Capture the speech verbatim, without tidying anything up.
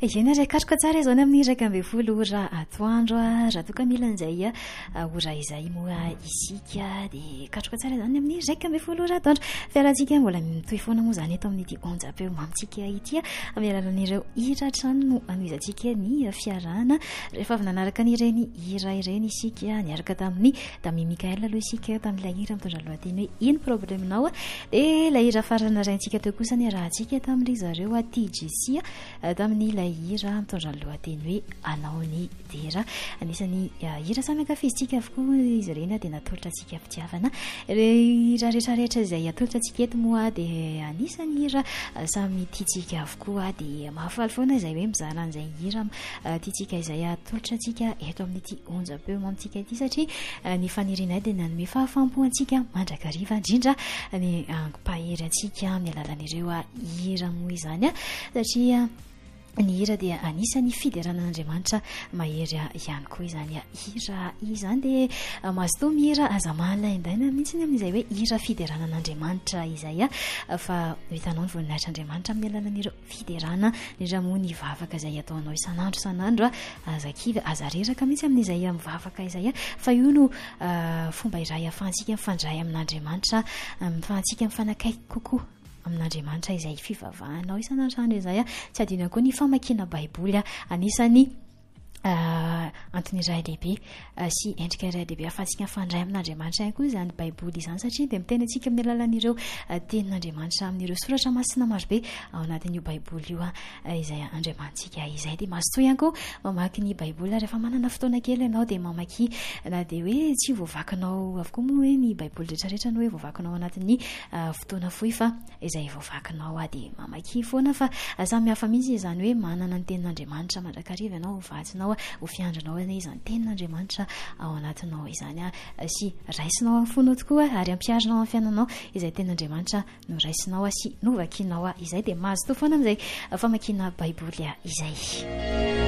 Izany ray katroka tsara izany amin'ny iraika ambin'ny folo ora atoandro raha toa ka mila an'izay ora izay moa isika dia katroka tsara izany amin'ny iraika ambin'ny folo ora atoandro fiarantsika mbola mitohy foana moa izany eto amin'ity onjam-peo mamitsika ity amin'ny alalan'ireo hira trano no anoizantsika ny fiarahana rehefa avy nanaraka n'ireny hira ireny isika niaraka tamin'ny tamin'ny Mikael aloha isika tamin'ilay hira mitondra lohateny hoe ino probleminao dia ilay hira farana raintsika teo kosa ny rahantsika tamin'ilay zareo T G C tamin'ny ilay hira mitondra lohateny hoe anao ny dera anisan'ny hira samy ankafizitsika avokoa izy ireny dia natolotra antsika fitiavana hira rehetrarehetra izay atolotra antsika eto moa dia anisan'ny hira samy tiantsika avokoa dia mahafaly foana izay hoe mizara an'izay hira tiantsika izay atolotra antsika eto amin'ity onjam-peo mamitsika ity satria ny fanirinay dia nanome fahafampo antsika mandrakariva indrindra ny angompahery antsika amin'ny alalan'ireo hira moa izany satria ny hira dia anisan'ny fideranan'Andriamanitra mahery ihany koa izany hira izany dia mazotoa mihira aza mahalaindaina mihitsy amin'izay hoe hira fideranan'Andriamanitra izay fa hitanao ny voninahitran'Andriamanitra amin'ny alalan'ireo fiderana indrindra moa ny vavaka izay ataonao isan'andro isan'andro aza kivy aza reraka mihitsy amin'izay mivavaka izay fa io no fomba iray ahafahantsika mifandray amin'Andriamanitra ahafahantsika mifanakaiky kokoa amin'Andriamanitra izay fivavahanao isan'andro izay tsy adino koa ny famakiana baiboly anisany antony iray lehibe sy endrika iray lehibe ahafahantsika mifandray amin'Andriamanitra ihany koa izany baiboly izany satria dia miteny antsika amin'ny alalan'ireo tenin'Andriamanitra amin'ireo soratra masina marobe ao anatin'io baiboly io izay andriamantsika izay dia mazotoa ihany koa mamaky ny baiboly rehefa manana fotoana kely ianao dia mamaky na dia hoe tsy voavakinao avokoa moa hoe ny baiboly rehetrarehetra no hoe voavakinao anatin'ny fotoana fohy fa izay voavakinao dia mamaky foana fa samy hafa mihitsy izany hoe manana ny tenin'Andriamanitra mandrakariva ianao vatsinao ho fiandronao ane izany tenin'Andriamanitra ao anatinao izany sy raisinao amin'ny fonao tokoa ary ampiarinao amin'ny fiainanao izay tenin'Andriamanitra no raisinao sy novakinao izay dia mazotoa foana amin'izay famakiana baiboly izay.